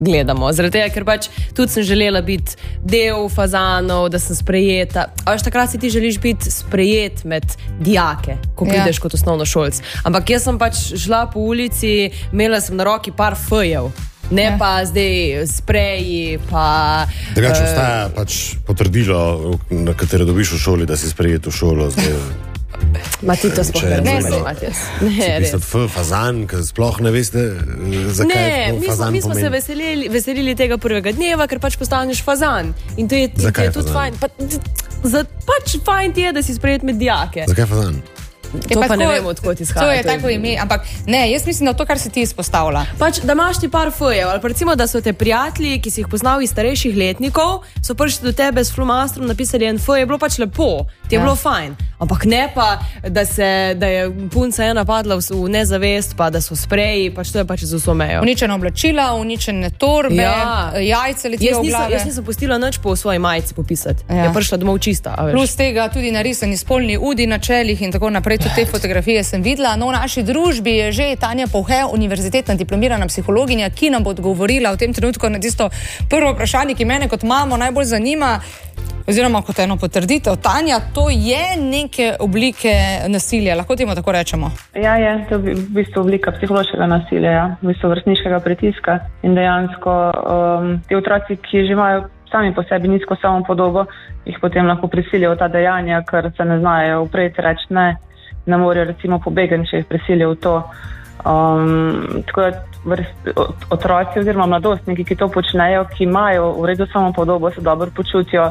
gledamo. Zaradi tega, ker pač tudi sem želela biti del fazanov, da sem sprejeta. A veš, takrat si ti želiš biti sprejet med dijake, ko prideš kot osnovnošolc. Ampak jaz sem pač šla po ulici, imela sem na roki par fejev. Ne pa zdaj spreji, pa... Drugače obstaja pač potrdilo, na katero dobiš v šoli, da si sprejet v šolo. Ma ti to sploh ne Matjas. Fazan, ker sploh ne veste, zakaj fazan pomeni. Mi smo se veselili tega prvega dneva, ker pač postaneš fazan. In to je tudi fajn. Pač fajn ti je, da si sprejet med dijake. Zakaj fazan? To pa ne vemo, odkot izhaja. To je tako ime, ampak ne, jaz mislim, da to, kar si ti izpostavila. Pač, da imaš ti par fejev, ali pa recimo, da so te prijatelji, ki si jih poznal iz starejših letnikov, so prišli do tebe s flomastrom, napisali en fej, je bilo pač lepo, ti je bilo fajn. Ampak ne pa, da je punca ena padla v nezavest, pa da so spreji, pač to je pač z vso mejo. Uničena oblačila, uničene torbe, jajce letijo v glave. Jaz nisem pustila nič po svoji majici popisati. Je prišla domov čista. Plus tega tudi narisani spolni udi na čelih in tako naprej. Tudi te fotografije sem videla. No, v naši družbi je že Tanja Pouhe, univerzitetna diplomirana psihologinja, ki nam bo odgovorila v tem trenutku na tisto prvo vprašanje, ki mene kot mamo najbolj zanima, oziroma kot eno potrditev. Tanja, to je neke oblike nasilja, lahko temu tako rečemo? Ja, je, to je v bistvu oblika psihološkega nasilja, ja. V bistvu vrstniškega pritiska in dejansko ti otroci, ki že imajo sami po sebi nizko samopodobo, jih potem lahko prisilijo v ta dejanja, ker se ne znajo upreti, reči ne morajo recimo pobegati, če jih prisilijo v to. Tako da otroci oziroma mladostniki, ki to počnejo, ki imajo v redu samopodobo, se dobro počutijo,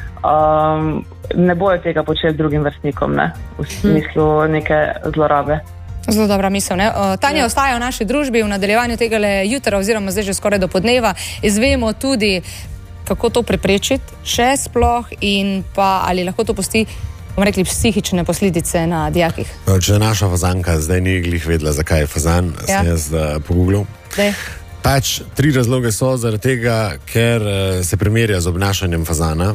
ne bojo tega početi drugim vrstnikom, ne? V smislu neke zlorabe. Zelo dobra misel, ne? Tanja ostaja v naši družbi v nadaljevanju tega jutra oziroma zdaj že skoraj do podneva. Izvemo tudi, kako to preprečiti, še sploh in pa ali lahko to pusti, bomo rekli, psihične posledice na dijakih. Če naša fazanka zdaj ni glih vedela, zakaj je fazan, sem jaz pogooglil. Pač 3 razloge so zaradi tega, ker se primerja z obnašanjem fazana.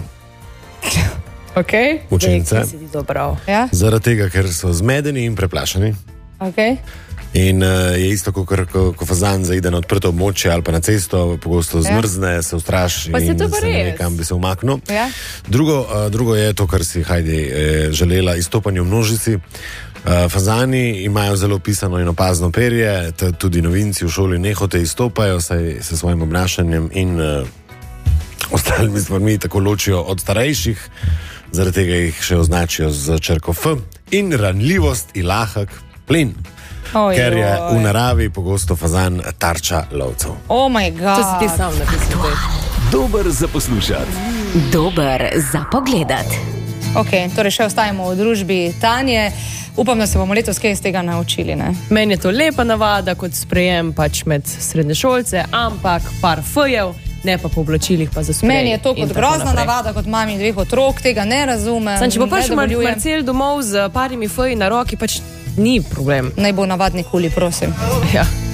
Učence. Zaradi tega, ker so zmedeni in preplašeni. In je isto, ko fazan zaide na odprto območje ali pa na cesto, pogosto zmrzne, se ustraši in se nekam bi se umaknil. Drugo je to, kar si Heidi želela, izstopanje v množici. Fazani imajo zelo pisano in opazno perje, tudi novinci v šoli nehote izstopajo, saj se svojim obnašanjem in ostalimi stvarmi tako ločijo od starejših, zaradi tega jih še označijo z črko F. In ranljivost in lahek plin. Ker je v naravi pogosto fazan tarča lovcev. Oh my god. To si ti sam napisal. Dober za poslušati. Dober za pogledati. Torej še ostajamo v družbi Tanje. Upam, da se bomo letos kaj iz tega naučili, ne? Meni je to lepa navada, kot sprejem pač med srednješolce, ampak par fejev, ne pa po oblačilih, pa za sprej. Meni je to kot grozna navada, kot mami 2 otrok, tega ne razumem. Če bo prišel Marcel domov z parimi feji na roki, pač ni problem. Naj bo navadni kuli, prosim. Ja.